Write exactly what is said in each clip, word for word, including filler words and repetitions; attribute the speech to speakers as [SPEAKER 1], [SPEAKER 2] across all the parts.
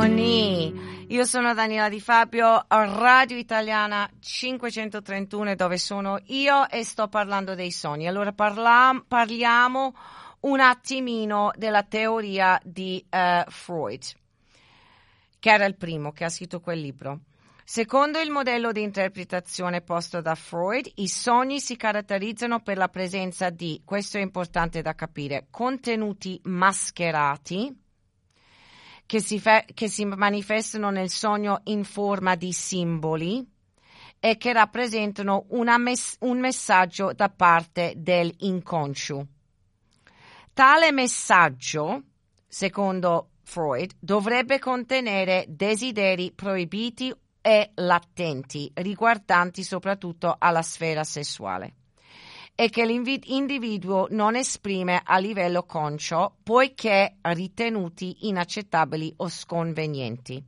[SPEAKER 1] Io sono Daniela Di Fabio, Radio Italiana cinquecentotrentuno, dove sono io e sto parlando dei sogni. Allora parla- parliamo un attimino della teoria di uh, Freud, che era il primo che ha scritto quel libro. Secondo il modello di interpretazione posto da Freud, i sogni si caratterizzano per la presenza di, questo è importante da capire, contenuti mascherati che si, fe- che si manifestano nel sogno in forma di simboli e che rappresentano una mes- un messaggio da parte dell'inconscio. Tale messaggio, secondo Freud, dovrebbe contenere desideri proibiti e latenti, riguardanti soprattutto alla sfera sessuale, e che l'individuo non esprime a livello conscio poiché ritenuti inaccettabili o sconvenienti.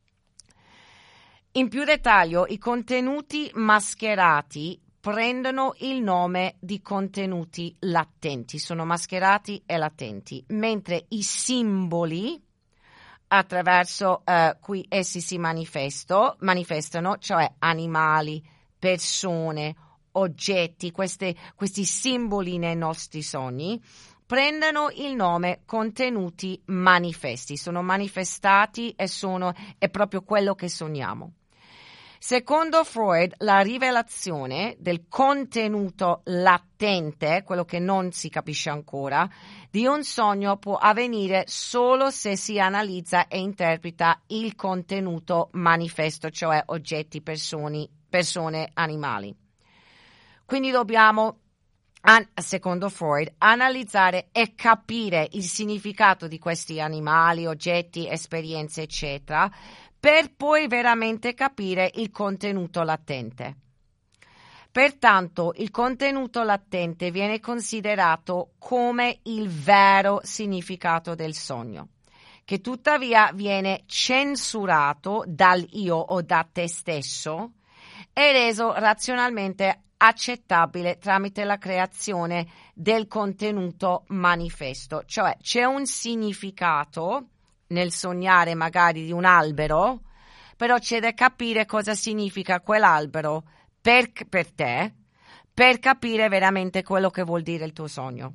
[SPEAKER 1] In più dettaglio, i contenuti mascherati prendono il nome di contenuti latenti, sono mascherati e latenti, mentre i simboli attraverso uh, cui essi si manifesto, manifestano, cioè animali, persone, oggetti, queste, questi simboli nei nostri sogni, prendono il nome contenuti manifesti, sono manifestati e sono è proprio quello che sogniamo. Secondo Freud, la rivelazione del contenuto latente, quello che non si capisce ancora, di un sogno può avvenire solo se si analizza e interpreta il contenuto manifesto, cioè oggetti, persone, persone, animali. Quindi dobbiamo, secondo Freud, analizzare e capire il significato di questi animali, oggetti, esperienze, eccetera, per poi veramente capire il contenuto latente. Pertanto, il contenuto latente viene considerato come il vero significato del sogno, che tuttavia viene censurato dal io o da te stesso e reso razionalmente accettabile tramite la creazione del contenuto manifesto. Cioè c'è un significato nel sognare magari di un albero, però c'è da capire cosa significa quell'albero per, per te, per capire veramente quello che vuol dire il tuo sogno.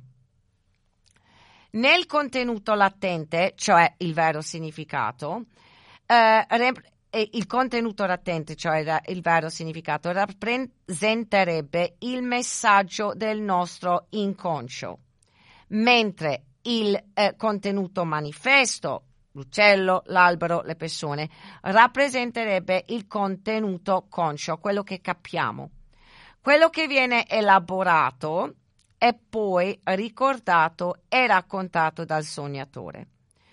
[SPEAKER 1] Nel contenuto latente, cioè il vero significato, eh, rep- il contenuto latente, cioè il vero significato, rappresenterebbe il messaggio del nostro inconscio, mentre il eh, contenuto manifesto, l'uccello, l'albero, le persone, rappresenterebbe il contenuto conscio, quello che capiamo, quello che viene elaborato e poi ricordato e raccontato dal sognatore.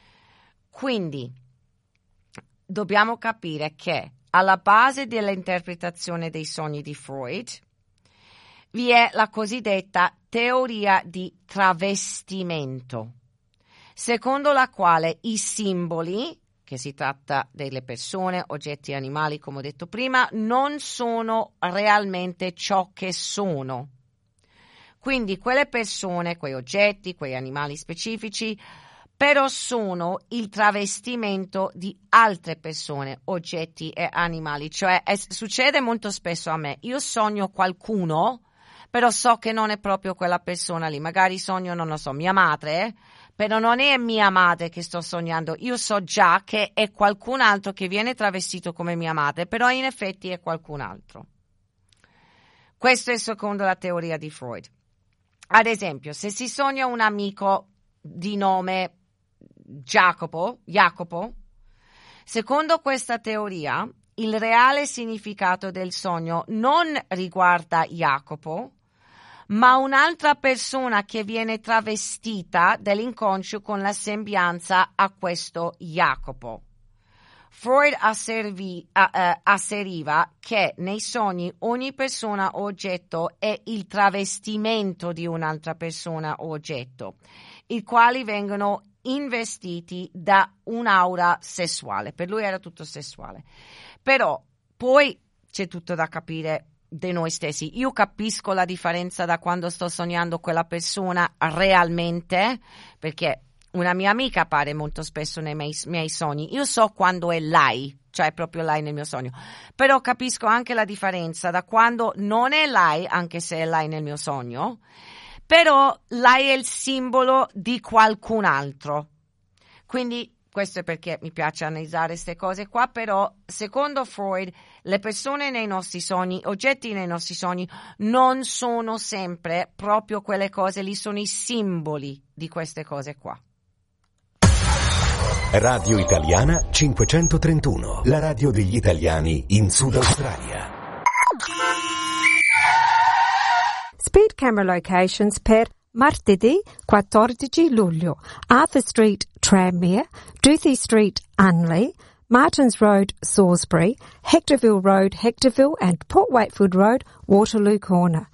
[SPEAKER 1] Quindi dobbiamo capire che alla base dell'interpretazione dei sogni di Freud vi è la cosiddetta teoria di travestimento, secondo la quale i simboli, che si tratta delle persone, oggetti, animali, come ho detto prima, non sono realmente ciò che sono. Quindi quelle persone, quei oggetti, quei animali specifici, però sono il travestimento di altre persone, oggetti e animali. Cioè è, succede molto spesso a me, io sogno qualcuno, però so che non è proprio quella persona lì, magari sogno, non lo so, mia madre, però non è mia madre che sto sognando, io so già che è qualcun altro che viene travestito come mia madre, però in effetti è qualcun altro. Questo è secondo la teoria di Freud. Ad esempio, se si sogna un amico di nome Jacopo, Jacopo, secondo questa teoria, il reale significato del sogno non riguarda Jacopo, ma un'altra persona che viene travestita dell'inconscio con la sembianza a questo Jacopo. Freud asservi, uh, uh, asseriva che nei sogni ogni persona o oggetto è il travestimento di un'altra persona o oggetto, i quali vengono investiti da un'aura sessuale. Per lui era tutto sessuale. Però poi c'è tutto da capire di noi stessi. Io capisco la differenza da quando sto sognando quella persona realmente, perché una mia amica appare molto spesso nei miei, miei sogni. Io so quando è lei, cioè proprio lei nel mio sogno, però capisco anche la differenza da quando non è lei, anche se è lei nel mio sogno, però lei è il simbolo di qualcun altro. Quindi questo è perché mi piace analizzare queste cose qua, però secondo Freud le persone nei nostri sogni, oggetti nei nostri sogni non sono sempre proprio quelle cose lì, sono i simboli di queste cose qua.
[SPEAKER 2] Radio Italiana cinquecentotrentuno, la radio degli italiani in Sud Australia.
[SPEAKER 3] Speed camera locations per martedì quattordici luglio, Arthur Street, Tranmere, Duthie Street, Unley, Martins Road, Salisbury, Hectorville Road, Hectorville and Port Wakefield Road, Waterloo Corner.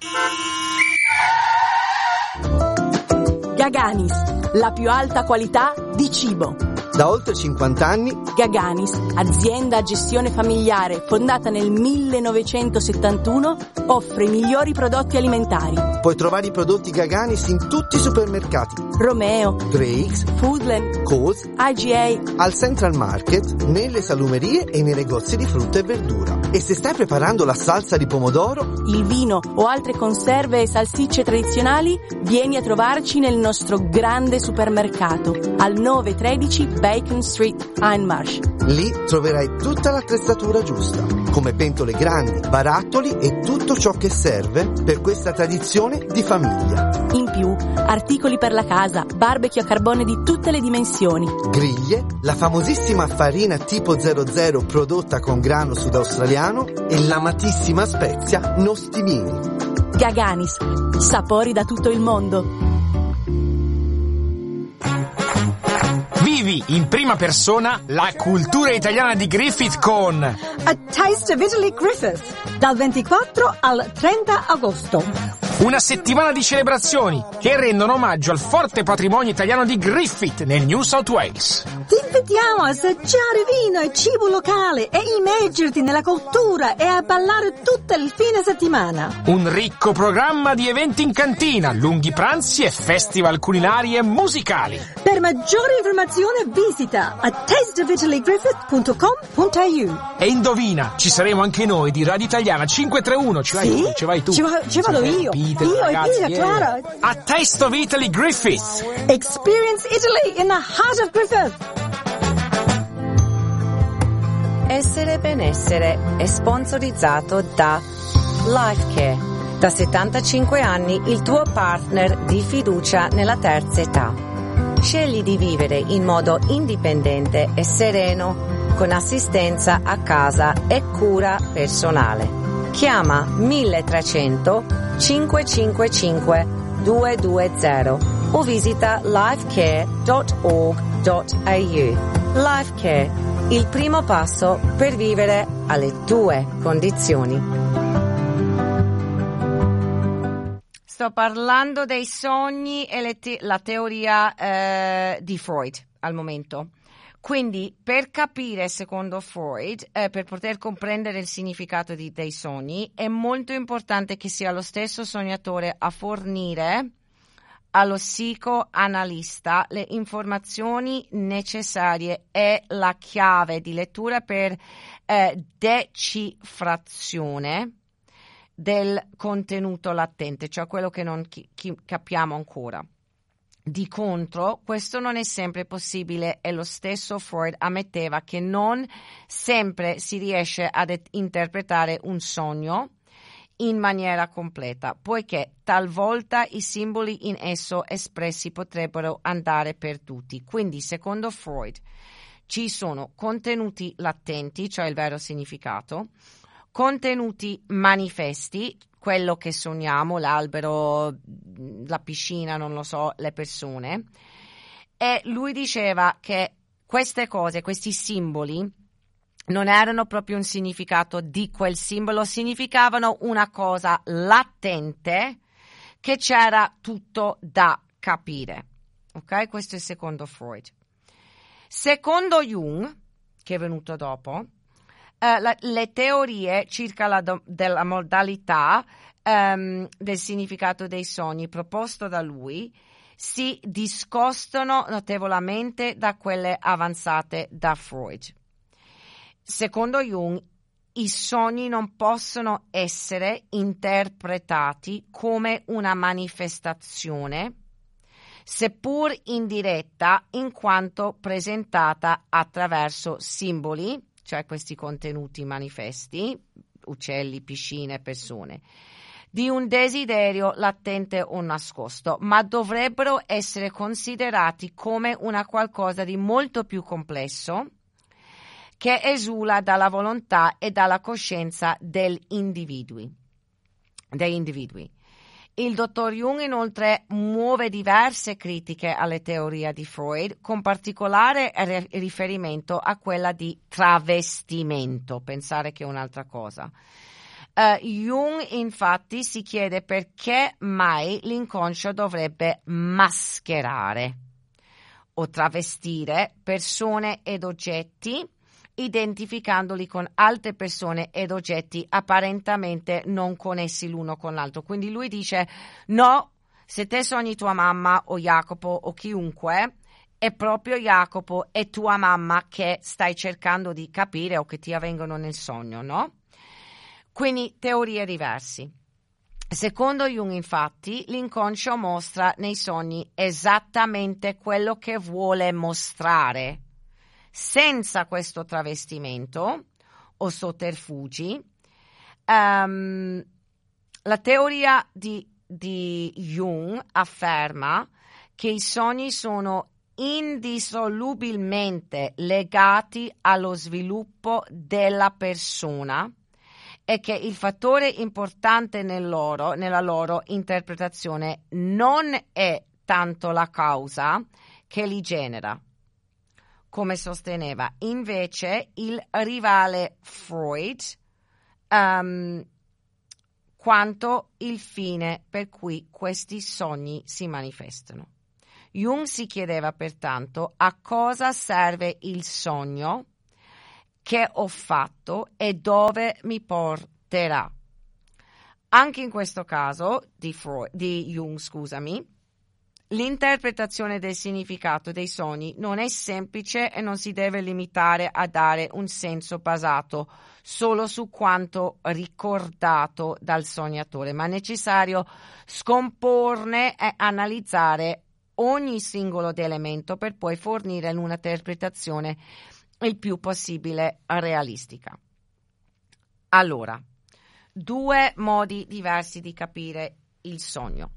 [SPEAKER 4] Gaganis, la più alta qualità di cibo.
[SPEAKER 5] Da oltre cinquanta anni,
[SPEAKER 4] Gaganis, azienda a gestione familiare fondata nel millenovecentosettantuno, offre i migliori prodotti alimentari.
[SPEAKER 5] Puoi trovare i prodotti Gaganis in tutti i supermercati.
[SPEAKER 4] Romeo,
[SPEAKER 5] Drake's,
[SPEAKER 4] Foodland,
[SPEAKER 5] Coles,
[SPEAKER 4] I G A,
[SPEAKER 5] al Central Market, nelle salumerie e nei negozi di frutta e verdura. E se stai preparando la salsa di pomodoro,
[SPEAKER 4] il vino o altre conserve e salsicce tradizionali, vieni a trovarci nel nostro grande supermercato al nove tredici Bacon Street, Hindmarsh.
[SPEAKER 5] Lì troverai tutta l'attrezzatura giusta, come pentole grandi, barattoli e tutto ciò che serve per questa tradizione di famiglia.
[SPEAKER 4] In più, articoli per la casa, barbecue a carbone di tutte le dimensioni,
[SPEAKER 5] griglie, la famosissima farina tipo zero zero prodotta con grano sudaustraliano e l'amatissima spezia nostimini.
[SPEAKER 4] Gaganis, sapori da tutto il mondo.
[SPEAKER 6] Vivi in prima persona la cultura italiana di Griffith con
[SPEAKER 7] A Taste of Italy Griffith, dal ventiquattro al trenta agosto.
[SPEAKER 6] una settimana di celebrazioni che rendono omaggio al forte patrimonio italiano di Griffith nel New South Wales.
[SPEAKER 7] Ti invitiamo a assaggiare vino e cibo locale e immergerti nella cultura e a ballare tutto il fine settimana.
[SPEAKER 6] Un ricco programma di eventi in cantina, lunghi pranzi e festival culinari e musicali.
[SPEAKER 7] Per maggiori informazioni visita a taste of italy griffith punto com punto a u.
[SPEAKER 6] E indovina, ci saremo anche noi di Radio Italiana cinquecentotrentuno. Ci vai
[SPEAKER 7] Sì?
[SPEAKER 6] tu, ci vai tu.
[SPEAKER 7] Ci, va- ci vado io.
[SPEAKER 6] Peter,
[SPEAKER 7] io
[SPEAKER 6] ragazzi,
[SPEAKER 7] e Peter,
[SPEAKER 6] yeah.
[SPEAKER 7] Clara.
[SPEAKER 6] A Taste of Italy Griffith.
[SPEAKER 7] Experience Italy in the heart of Griffith.
[SPEAKER 1] Essere benessere è sponsorizzato da Lifecare. Da settantacinque anni il tuo partner di fiducia nella terza età. Scegli di vivere in modo indipendente e sereno con assistenza a casa e cura personale. Chiama milletrecento cinquecentocinquantacinque duecentodue o visita lifecare punto org punto a u. Lifecare, il primo passo per vivere alle tue condizioni. Sto parlando dei sogni e le te- la teoria eh, di Freud al momento. Quindi, per capire, secondo Freud, eh, per poter comprendere il significato di, dei sogni, è molto importante che sia lo stesso sognatore a fornire allo psicoanalista le informazioni necessarie e la chiave di lettura per eh, decifrazione del contenuto latente, cioè quello che non chi- chi capiamo ancora. Di contro, questo non è sempre possibile e lo stesso Freud ammetteva che non sempre si riesce ad et- interpretare un sogno in maniera completa, poiché talvolta i simboli in esso espressi potrebbero andare perduti. Quindi, secondo Freud, ci sono contenuti latenti, cioè il vero significato, contenuti manifesti, quello che sogniamo, l'albero, la piscina, non lo so, le persone. E lui diceva che queste cose, questi simboli, non erano proprio un significato di quel simbolo, significavano una cosa latente che c'era tutto da capire. Ok? Questo è secondo Freud. Secondo Jung, che è venuto dopo, Uh, la, le teorie circa la do, della modalità um, del significato dei sogni proposto da lui si discostano notevolmente da quelle avanzate da Freud. Secondo Jung, i sogni non possono essere interpretati come una manifestazione, seppur indiretta, in quanto presentata attraverso simboli, cioè questi contenuti manifesti, uccelli, piscine, persone, di un desiderio latente o nascosto, ma dovrebbero essere considerati come una qualcosa di molto più complesso che esula dalla volontà e dalla coscienza degli individui. Degli individui. Il dottor Jung inoltre muove diverse critiche alle teorie di Freud, con particolare riferimento a quella di travestimento, pensare che è un'altra cosa. Uh, Jung infatti si chiede perché mai l'inconscio dovrebbe mascherare o travestire persone ed oggetti, identificandoli con altre persone ed oggetti apparentemente non connessi l'uno con l'altro. Quindi lui dice: no, se te sogni tua mamma o Jacopo o chiunque, è proprio Jacopo e tua mamma che stai cercando di capire o che ti avvengono nel sogno, no? Quindi teorie diverse. Secondo Jung, infatti, l'inconscio mostra nei sogni esattamente quello che vuole mostrare. Senza questo travestimento o sotterfugi, um, la teoria di, di Jung afferma che i sogni sono indissolubilmente legati allo sviluppo della persona e che il fattore importante nel loro, nella loro interpretazione non è tanto la causa che li genera, come sosteneva invece il rivale Freud, um, quanto il fine per cui questi sogni si manifestano. Jung si chiedeva pertanto a cosa serve il sogno che ho fatto e dove mi porterà. Anche in questo caso di, Freud, di Jung, scusami, l'interpretazione del significato dei sogni non è semplice e non si deve limitare a dare un senso basato solo su quanto ricordato dal sognatore, ma è necessario scomporne e analizzare ogni singolo elemento per poi fornire un'interpretazione il più possibile realistica. Allora, due modi diversi di capire il sogno.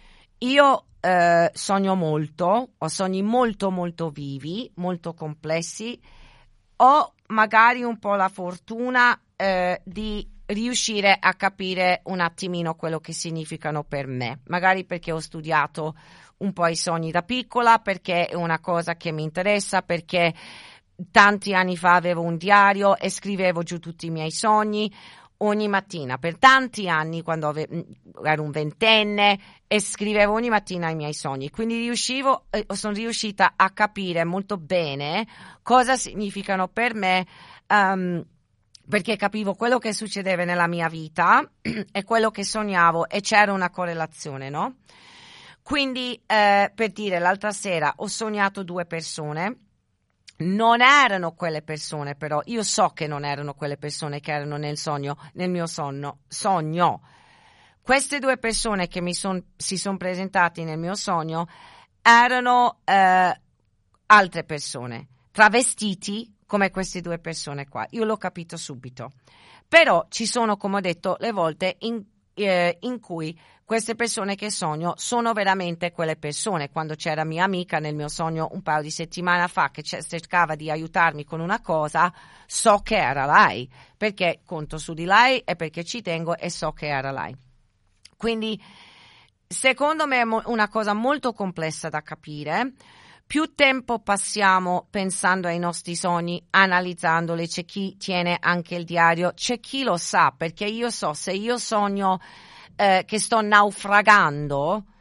[SPEAKER 1] Io eh, sogno molto, ho sogni molto molto vivi, molto complessi, ho magari un po' la fortuna eh, di riuscire a capire un attimino quello che significano per me, magari perché ho studiato un po' i sogni da piccola, perché è una cosa che mi interessa, perché tanti anni fa avevo un diario e scrivevo giù tutti i miei sogni ogni mattina, per tanti anni, quando ave- ero un ventenne, e scrivevo ogni mattina i miei sogni, quindi riuscivo, eh, sono riuscita a capire molto bene cosa significano per me, um, perché capivo quello che succedeva nella mia vita e quello che sognavo e c'era una correlazione, no? Quindi, eh, per dire, l'altra sera ho sognato due persone. Non erano quelle persone, però io so che non erano quelle persone che erano nel sogno, nel mio sonno, sogno. Queste due persone che mi son, si sono presentati nel mio sogno erano eh, altre persone, travestiti come queste due persone qua. Io l'ho capito subito. Però ci sono, come ho detto, le volte in, eh, in cui queste persone che sogno sono veramente quelle persone. Quando c'era mia amica nel mio sogno un paio di settimane fa che cercava di aiutarmi con una cosa, so che era lei, perché conto su di lei e perché ci tengo e so che era lei. Quindi secondo me è una cosa molto complessa da capire. Più tempo passiamo pensando ai nostri sogni, analizzandoli, c'è chi tiene anche il diario, c'è chi lo sa, perché io so, se io sogno Eh, che sto naufragando,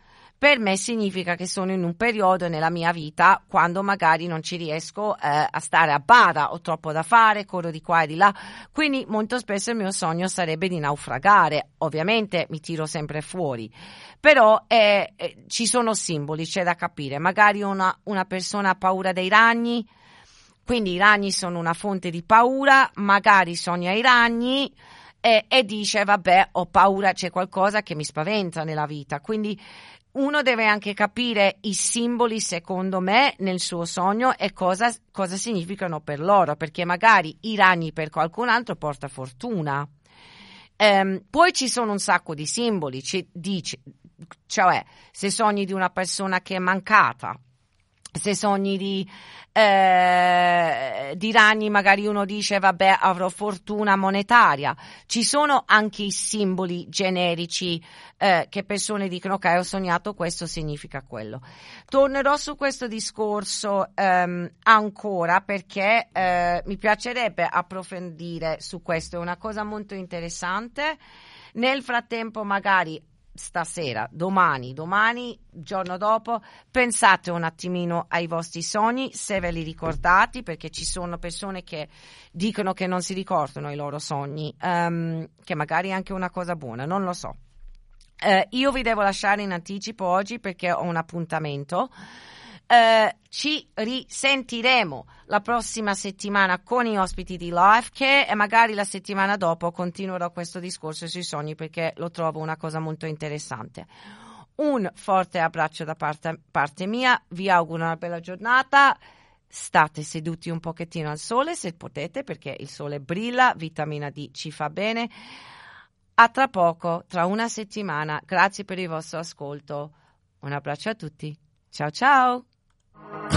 [SPEAKER 1] per me significa che sono in un periodo nella mia vita quando magari non ci riesco eh, a stare a bada, ho troppo da fare, corro di qua e di là, quindi molto spesso il mio sogno sarebbe di naufragare. Ovviamente mi tiro sempre fuori, però eh, eh, ci sono simboli, c'è da capire. Magari una, una persona ha paura dei ragni, quindi i ragni sono una fonte di paura, magari sogna i ragni e, e dice vabbè, ho paura, c'è qualcosa che mi spaventa nella vita, quindi uno deve anche capire i simboli, secondo me, nel suo sogno e cosa, cosa significano per loro, perché magari i ragni per qualcun altro porta fortuna. Um, poi ci sono un sacco di simboli, ci dice, cioè se sogni di una persona che è mancata, se sogni di, eh, di ragni, magari uno dice vabbè, avrò fortuna monetaria. Ci sono anche i simboli generici eh, che persone dicono ok, ho sognato questo, significa quello. Tornerò su questo discorso ehm, ancora perché eh, mi piacerebbe approfondire su questo, è una cosa molto interessante. Nel frattempo magari stasera, domani, domani, giorno dopo, pensate un attimino ai vostri sogni, se ve li ricordate, perché ci sono persone che dicono che non si ricordano i loro sogni, um, che magari è anche una cosa buona, non lo so. Uh, io vi devo lasciare in anticipo oggi perché ho un appuntamento. Uh, ci risentiremo la prossima settimana con i ospiti di Lifecare e magari la settimana dopo continuerò questo discorso sui sogni perché lo trovo una cosa molto interessante. Un forte abbraccio da parte, parte mia, vi auguro una bella giornata, state seduti un pochettino al sole se potete perché il sole brilla, vitamina D ci fa bene. A tra poco, tra una settimana, grazie per il vostro ascolto, un abbraccio a tutti, ciao ciao!